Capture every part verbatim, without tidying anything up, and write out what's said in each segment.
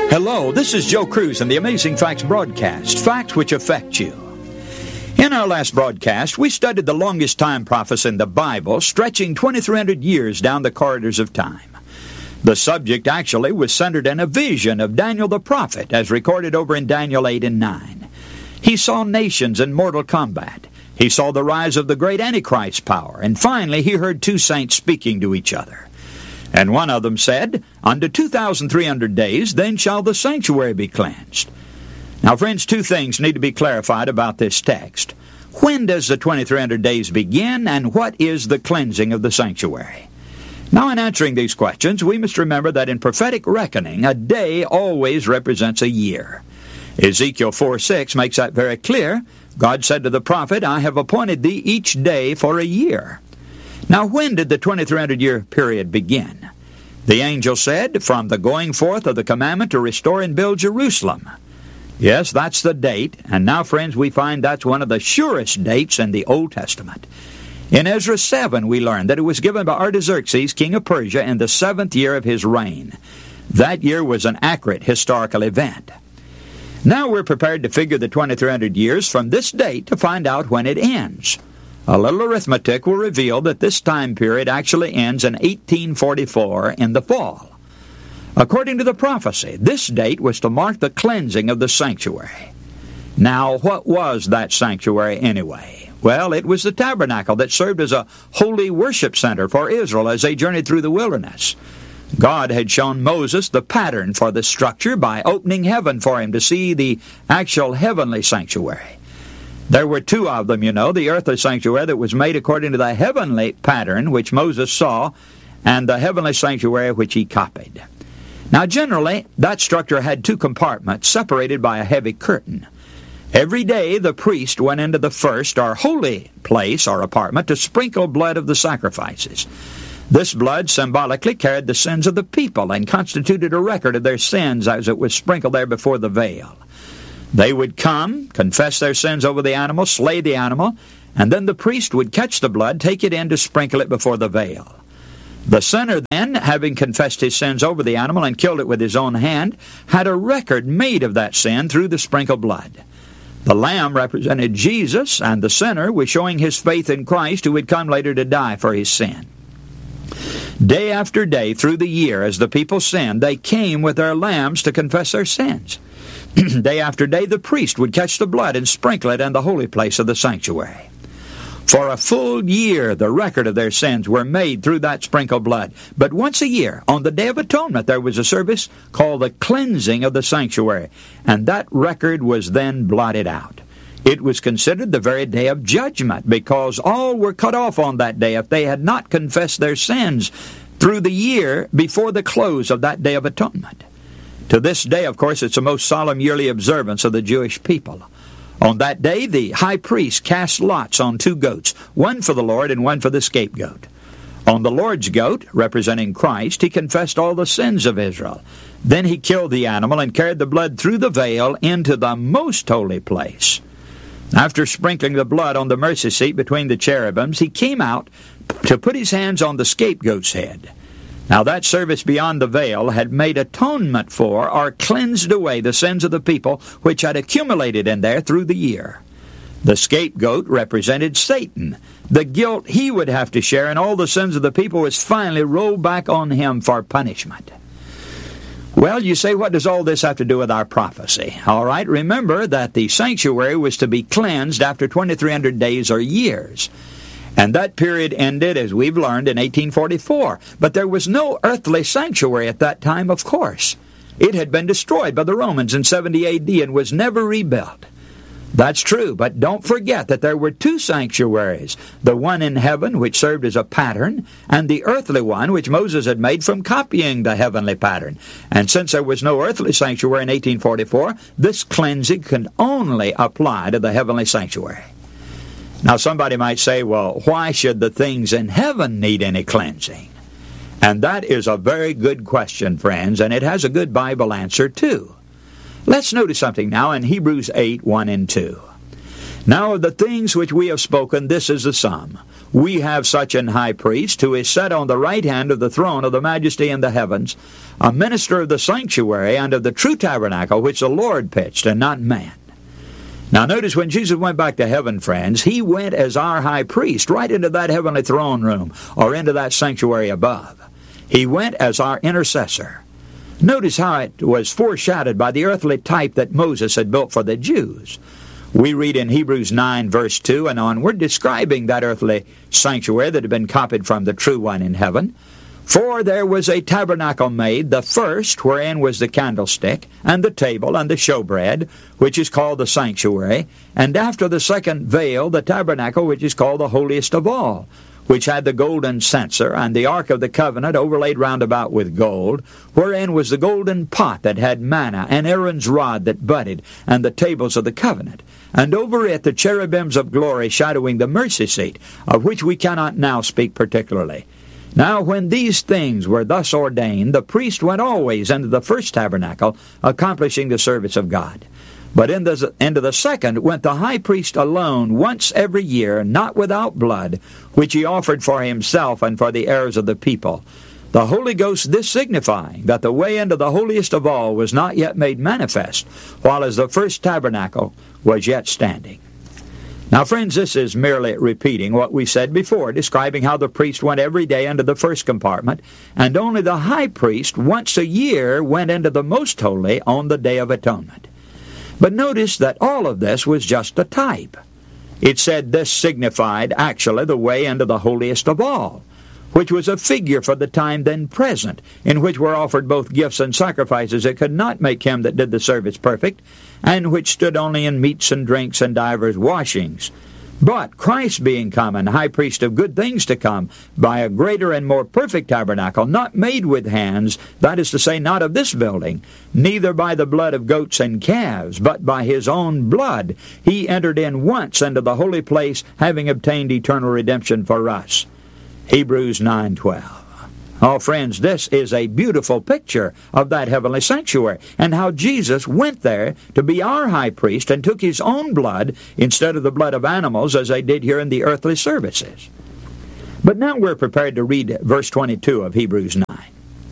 Hello, this is Joe Cruz and the Amazing Facts broadcast, facts which affect you. In our last broadcast, we studied the longest time prophecy in the Bible, stretching twenty-three hundred years down the corridors of time. The subject actually was centered in a vision of Daniel the prophet, as recorded over in Daniel eight and nine. He saw nations in mortal combat. He saw the rise of the great Antichrist power, and finally he heard two saints speaking to each other. And one of them said, "Unto two thousand three hundred days, then shall the sanctuary be cleansed." Now, friends, two things need to be clarified about this text. When does the twenty-three hundred days begin, and what is the cleansing of the sanctuary? Now, in answering these questions, we must remember that in prophetic reckoning, a day always represents a year. Ezekiel four six makes that very clear. God said to the prophet, "I have appointed thee each day for a year." Now, when did the twenty-three hundred year period begin? The angel said, "From the going forth of the commandment to restore and build Jerusalem." Yes, that's the date, and now, friends, we find that's one of the surest dates in the Old Testament. In Ezra seven, we learn that it was given by Artaxerxes, king of Persia, in the seventh year of his reign. That year was an accurate historical event. Now we're prepared to figure the twenty-three hundred years from this date to find out when it ends. A little arithmetic will reveal that this time period actually ends in eighteen forty-four in the fall. According to the prophecy, this date was to mark the cleansing of the sanctuary. Now, what was that sanctuary anyway? Well, it was the tabernacle that served as a holy worship center for Israel as they journeyed through the wilderness. God had shown Moses the pattern for the structure by opening heaven for him to see the actual heavenly sanctuary. There were two of them, you know, the earthly sanctuary that was made according to the heavenly pattern which Moses saw, and the heavenly sanctuary which he copied. Now, generally, that structure had two compartments separated by a heavy curtain. Every day the priest went into the first or holy place or apartment to sprinkle blood of the sacrifices. This blood symbolically carried the sins of the people and constituted a record of their sins as it was sprinkled there before the veil. They would come, confess their sins over the animal, slay the animal, and then the priest would catch the blood, take it in to sprinkle it before the veil. The sinner then, having confessed his sins over the animal and killed it with his own hand, had a record made of that sin through the sprinkled blood. The lamb represented Jesus, and the sinner was showing his faith in Christ, who would come later to die for his sin. Day after day through the year, as the people sinned, they came with their lambs to confess their sins. Day after day, the priest would catch the blood and sprinkle it in the holy place of the sanctuary. For a full year, the record of their sins were made through that sprinkled blood. But once a year, on the Day of Atonement, there was a service called the cleansing of the sanctuary, and that record was then blotted out. It was considered the very day of judgment, because all were cut off on that day if they had not confessed their sins through the year before the close of that Day of Atonement. To this day, of course, it's the most solemn yearly observance of the Jewish people. On that day, the high priest cast lots on two goats, one for the Lord and one for the scapegoat. On the Lord's goat, representing Christ, he confessed all the sins of Israel. Then he killed the animal and carried the blood through the veil into the most holy place. After sprinkling the blood on the mercy seat between the cherubims, he came out to put his hands on the scapegoat's head. Now, that service beyond the veil had made atonement for or cleansed away the sins of the people which had accumulated in there through the year. The scapegoat represented Satan. The guilt he would have to share in all the sins of the people was finally rolled back on him for punishment. Well, you say, what does all this have to do with our prophecy? All right, remember that the sanctuary was to be cleansed after twenty-three hundred days or years. And that period ended, as we've learned, in eighteen forty-four. But there was no earthly sanctuary at that time, of course. It had been destroyed by the Romans in seventy A D and was never rebuilt. That's true, but don't forget that there were two sanctuaries, the one in heaven, which served as a pattern, and the earthly one, which Moses had made from copying the heavenly pattern. And since there was no earthly sanctuary in eighteen forty-four, this cleansing can only apply to the heavenly sanctuary. Now, somebody might say, well, why should the things in heaven need any cleansing? And that is a very good question, friends, and it has a good Bible answer, too. Let's notice something now in Hebrews eight, one and two. Now of the things which we have spoken, this is the sum. We have such an high priest, who is set on the right hand of the throne of the majesty in the heavens, a minister of the sanctuary and of the true tabernacle which the Lord pitched, and not man. Now notice, when Jesus went back to heaven, friends, he went as our high priest right into that heavenly throne room, or into that sanctuary above. He went as our intercessor. Notice how it was foreshadowed by the earthly type that Moses had built for the Jews. We read in Hebrews nine, verse two and onward, describing that earthly sanctuary that had been copied from the true one in heaven. For there was a tabernacle made, the first, wherein was the candlestick, and the table, and the showbread, which is called the sanctuary, and after the second veil, the tabernacle, which is called the holiest of all, which had the golden censer, and the ark of the covenant overlaid round about with gold, wherein was the golden pot that had manna, and Aaron's rod that budded, and the tables of the covenant, and over it the cherubims of glory shadowing the mercy seat, of which we cannot now speak particularly. Now when these things were thus ordained, the priest went always into the first tabernacle, accomplishing the service of God. But in the, into the second went the high priest alone once every year, not without blood, which he offered for himself and for the heirs of the people. The Holy Ghost this signifying, that the way into the holiest of all was not yet made manifest, while as the first tabernacle was yet standing. Now, friends, this is merely repeating what we said before, describing how the priest went every day into the first compartment, and only the high priest once a year went into the most holy on the Day of Atonement. But notice that all of this was just a type. It said this signified actually the way into the holiest of all, which was a figure for the time then present, in which were offered both gifts and sacrifices that could not make him that did the service perfect, and which stood only in meats and drinks and divers washings. But Christ being come, and high priest of good things to come, by a greater and more perfect tabernacle, not made with hands, that is to say, not of this building, neither by the blood of goats and calves, but by his own blood, he entered in once into the holy place, having obtained eternal redemption for us. Hebrews nine twelve. Oh, friends, this is a beautiful picture of that heavenly sanctuary, and how Jesus went there to be our high priest and took his own blood instead of the blood of animals, as they did here in the earthly services. But now we're prepared to read verse twenty-two of Hebrews nine.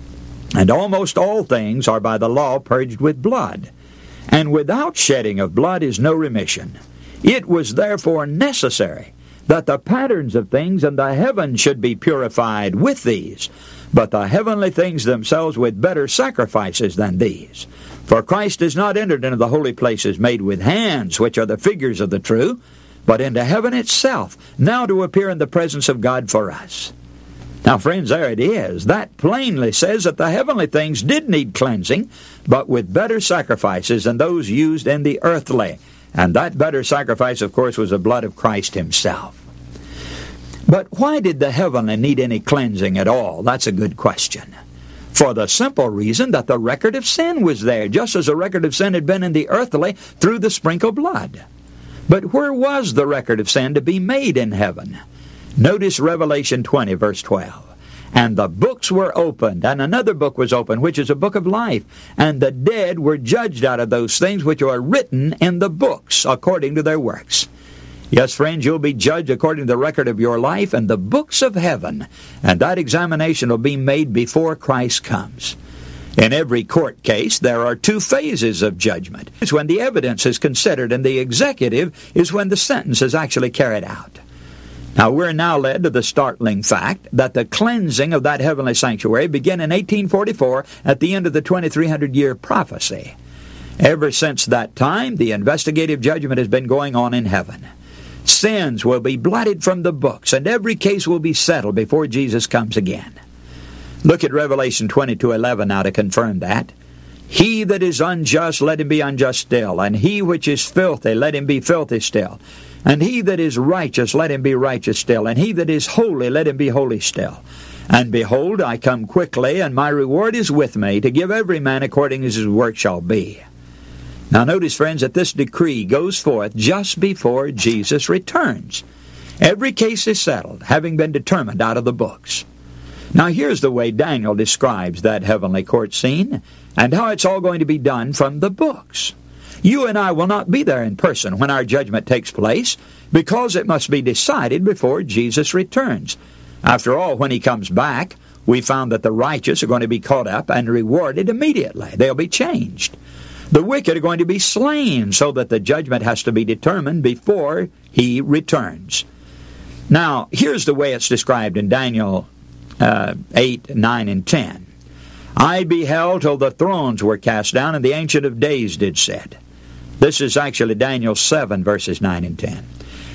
And almost all things are by the law purged with blood, and without shedding of blood is no remission. It was therefore necessary that the patterns of things in the heavens should be purified with these, but the heavenly things themselves with better sacrifices than these. For Christ is not entered into the holy places made with hands, which are the figures of the true, but into heaven itself, now to appear in the presence of God for us. Now, friends, there it is. That plainly says that the heavenly things did need cleansing, but with better sacrifices than those used in the earthly. And that better sacrifice, of course, was the blood of Christ himself. But why did the heavenly need any cleansing at all? That's a good question. For the simple reason that the record of sin was there, just as the record of sin had been in the earthly through the sprinkled blood. But where was the record of sin to be made in heaven? Notice Revelation twenty, verse twelve. And the books were opened, and another book was opened, which is a book of life. And the dead were judged out of those things which are written in the books, according to their works. Yes, friends, you'll be judged according to the record of your life and the books of heaven. And that examination will be made before Christ comes. In every court case, there are two phases of judgment. It's when the evidence is considered, and the executive is when the sentence is actually carried out. Now, we're now led to the startling fact that the cleansing of that heavenly sanctuary began in eighteen forty-four at the end of the twenty-three hundred year prophecy. Ever since that time, the investigative judgment has been going on in heaven. Sins will be blotted from the books, and every case will be settled before Jesus comes again. Look at Revelation twenty-two eleven now to confirm that. He that is unjust, let him be unjust still, and he which is filthy, let him be filthy still. And he that is righteous, let him be righteous still. And he that is holy, let him be holy still. And behold, I come quickly, and my reward is with me, to give every man according as his work shall be. Now notice, friends, that this decree goes forth just before Jesus returns. Every case is settled, having been determined out of the books. Now here's the way Daniel describes that heavenly court scene, and how it's all going to be done from the books. You and I will not be there in person when our judgment takes place, because it must be decided before Jesus returns. After all, when he comes back, we found that the righteous are going to be caught up and rewarded immediately. They'll be changed. The wicked are going to be slain, so that the judgment has to be determined before he returns. Now, here's the way it's described in Daniel uh, eight, nine, and ten. I beheld till the thrones were cast down, and the Ancient of Days did sit. This is actually Daniel seven, verses nine and ten.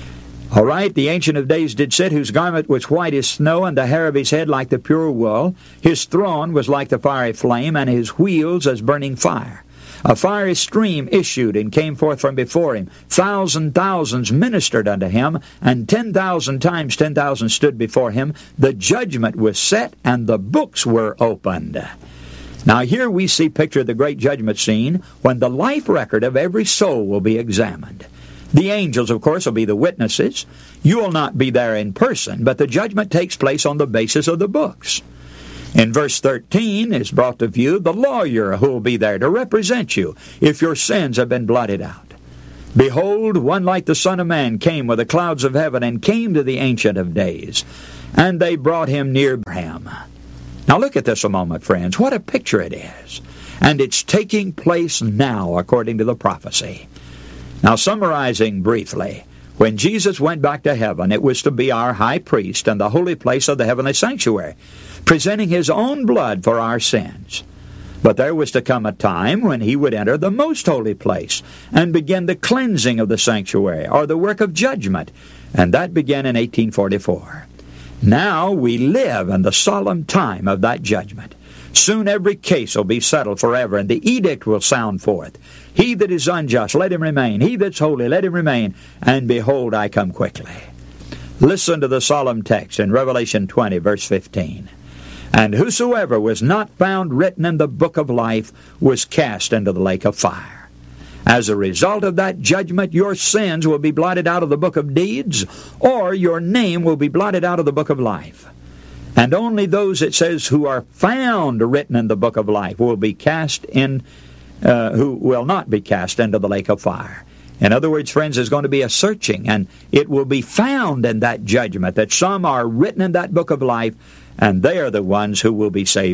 All right, the Ancient of Days did sit, whose garment was white as snow, and the hair of his head like the pure wool. His throne was like the fiery flame, and his wheels as burning fire. A fiery stream issued and came forth from before him. Thousand thousands ministered unto him, and ten thousand times ten thousand stood before him. The judgment was set, and the books were opened. Now here we see picture of the great judgment scene, when the life record of every soul will be examined. The angels, of course, will be the witnesses. You will not be there in person, but the judgment takes place on the basis of the books. In verse thirteen is brought to view the lawyer who will be there to represent you if your sins have been blotted out. Behold, one like the Son of Man came with the clouds of heaven, and came to the Ancient of Days, and they brought him near him. Now look at this a moment, friends. What a picture it is. And it's taking place now, according to the prophecy. Now, summarizing briefly, when Jesus went back to heaven, it was to be our high priest in the holy place of the heavenly sanctuary, presenting his own blood for our sins. But there was to come a time when he would enter the most holy place and begin the cleansing of the sanctuary, or the work of judgment, and that began in eighteen forty-four. Now we live in the solemn time of that judgment. Soon every case will be settled forever, and the edict will sound forth. He that is unjust, let him remain. He that's holy, let him remain. And behold, I come quickly. Listen to the solemn text in Revelation twenty, verse fifteen. And whosoever was not found written in the book of life was cast into the lake of fire. As a result of that judgment, your sins will be blotted out of the book of deeds, or your name will be blotted out of the book of life. And only those, it says, who are found written in the book of life will be cast in, uh, who will not be cast into the lake of fire. In other words, friends, there's going to be a searching, and it will be found in that judgment that some are written in that book of life, and they are the ones who will be saved.